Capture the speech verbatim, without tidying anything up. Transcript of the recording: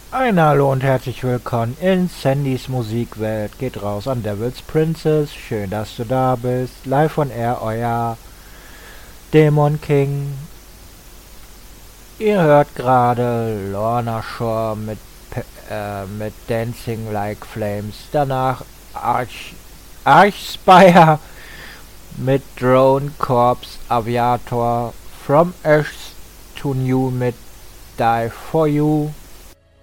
Ein Hallo und herzlich willkommen in Sandys Musikwelt. Geht raus an Devil's Princess. Schön, dass du da bist. Live on Air, euer Dämon King. Ihr hört gerade Lorna Shore mit, äh, mit Dancing Like Flames. Danach Arch, Archspire mit Drone Corps Aviator. From Earth to New mit Die For You.